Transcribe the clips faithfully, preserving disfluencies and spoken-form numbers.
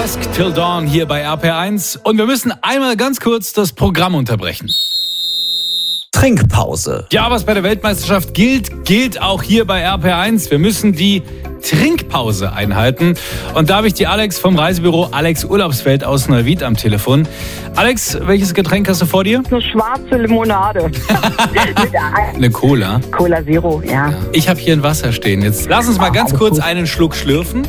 Dusk Till Dawn hier bei R P eins. Und wir müssen einmal ganz kurz das Programm unterbrechen. Trinkpause. Ja, was bei der Weltmeisterschaft gilt, gilt auch hier bei R P eins. Wir müssen die Trinkpause einhalten. Und da habe ich die Alex vom Reisebüro Alex Urlaubswelt aus Neuwied am Telefon. Alex, welches Getränk hast du vor dir? Eine schwarze Limonade. Eine Cola. Cola Zero, ja. Ich habe hier ein Wasser stehen. Jetzt lass uns mal Oh, ganz alles kurz gut. einen Schluck schlürfen.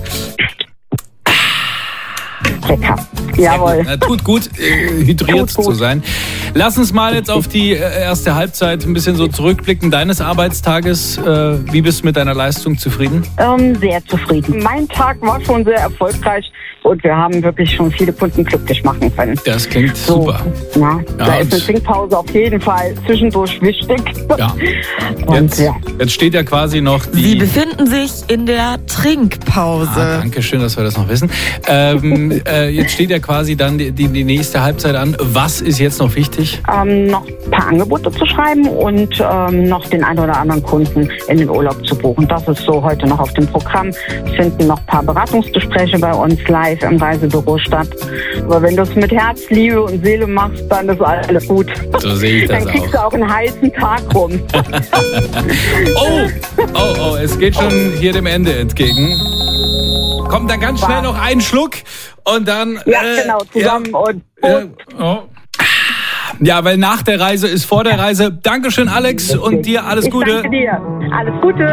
Lecker. Jawohl. Na, tut gut, äh, hydriert Tut gut. zu sein. Lass uns mal jetzt auf die äh, erste Halbzeit ein bisschen so zurückblicken deines Arbeitstages. Äh, wie bist du mit deiner Leistung zufrieden? Ähm, sehr zufrieden. Mein Tag war schon sehr erfolgreich und wir haben wirklich schon viele Kunden glücklich machen können. Das klingt So, super. Ja, da Ja, ist und- eine Trinkpause auf jeden Fall zwischendurch wichtig. Ja. Und Jetzt, ja. jetzt steht ja quasi noch Sie die... befinden sich in der Trinkpause. Ah, danke schön, dass wir das noch wissen. Ähm, äh, jetzt steht ja quasi dann die, die, die nächste Halbzeit an. Was ist jetzt noch wichtig? Ähm, noch ein paar Angebote zu schreiben und ähm, noch den einen oder anderen Kunden in den Urlaub zu buchen. Das ist so heute noch auf dem Programm. Es finden noch ein paar Beratungsgespräche bei uns live im Reisebüro statt. Aber wenn du es mit Herz, Liebe und Seele machst, dann ist alles gut. So sehe ich das Dann kriegst auch. du auch einen heißen Tag rum. Oh, oh, oh, es geht schon hier dem Ende entgegen. Kommt dann ganz schnell noch ein Schluck und dann... Ja, äh, genau, zusammen ja, und ja, oh. Ja, weil nach der Reise ist vor der Reise. Dankeschön, Alex, und dir alles ich Gute. danke dir. Alles Gute.